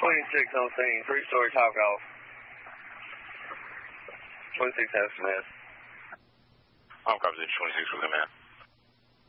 26 on scene, 3-story top golf. 26 has command. I'm copy 26 with him, man.